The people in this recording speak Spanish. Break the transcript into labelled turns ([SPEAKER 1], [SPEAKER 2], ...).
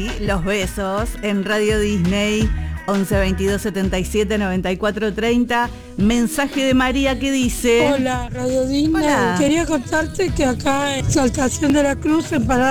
[SPEAKER 1] Los besos en Radio Disney 11 22 77 94 30. Mensaje de María que dice:
[SPEAKER 2] Hola, Radio Disney.
[SPEAKER 1] Hola.
[SPEAKER 2] Quería contarte que acá en Saltación de la Cruz, en Parada